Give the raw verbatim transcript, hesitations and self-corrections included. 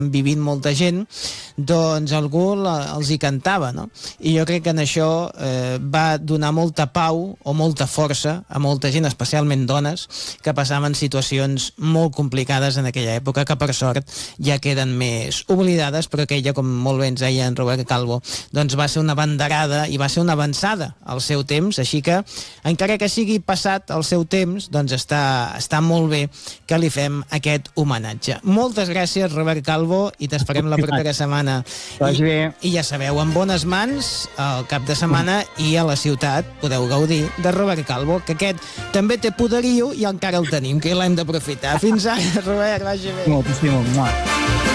vivint molta gent, doncs algú els hi cantava, no? I jo crec que en això eh, va donar molta pau o molta força a molta gent, especialment dones, que passaven situacions molt complicades en aquella època, que per sort ja queden més oblidades, però aquella, com molt bé ens deia en Robert Calvo, doncs va ser una banderada i va ser una avançada al seu temps, així que encara que sigui passat el seu temps, doncs està, està molt bé que li fem aquest homenatge. Moltes gràcies, Robert Calvo, i t'esperem la propera setmana. I, I ja sabeu, en bones mans, al cap de setmana i a la ciutat podeu gaudir de Robert Calvo, que aquest també té poderio i encara el tenim, que l'hem d'aprofitar. Fins ara, Robert, vagi bé. Moltíssim,